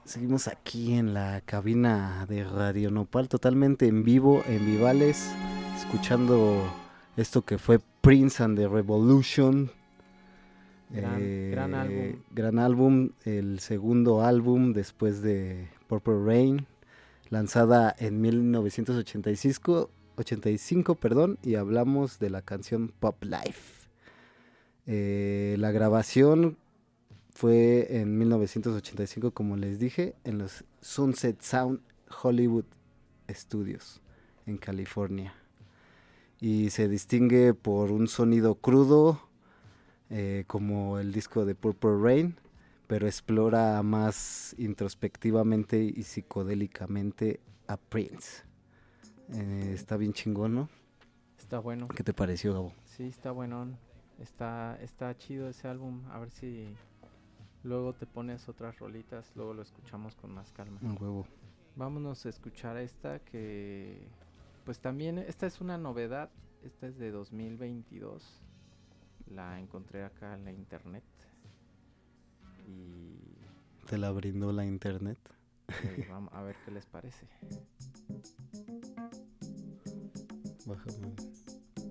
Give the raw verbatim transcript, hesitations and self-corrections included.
Seguimos aquí en la cabina de Radio Nopal, totalmente en vivo, en Vivales, escuchando esto que fue Prince and the Revolution. Gran, gran Eh, álbum. gran álbum, el segundo álbum después de Purple Rain, lanzada en mil novecientos ochenta y cinco, ochenta y cinco, perdón, y hablamos de la canción Pop Life. Eh, la grabación fue en mil novecientos ochenta y cinco, como les dije, en los Sunset Sound Hollywood Studios en California. Y se distingue por un sonido crudo, eh, como el disco de Purple Rain, pero explora más introspectivamente y psicodélicamente a Prince. Eh, está bien chingón, ¿no? Está bueno. ¿Qué te pareció, Gabo? Sí, está buenón. Está, está chido ese álbum. A ver si luego te pones otras rolitas. Luego lo escuchamos con más calma. Un huevo. Vámonos a escuchar esta que... Pues también, esta es una novedad. Esta es de dos mil veintidós. La encontré acá en la internet. Y... ¿Te la brindó la internet? Pues vamos a ver qué les parece. Bájame.